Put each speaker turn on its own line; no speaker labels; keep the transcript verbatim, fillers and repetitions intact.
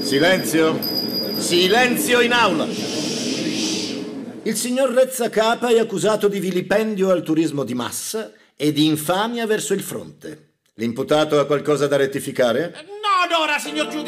Silenzio. Silenzio in aula. Il signor Rezza Capa è accusato di vilipendio al turismo di massa e di infamia verso il fronte. L'imputato ha qualcosa da rettificare?
Non ora, signor giudice.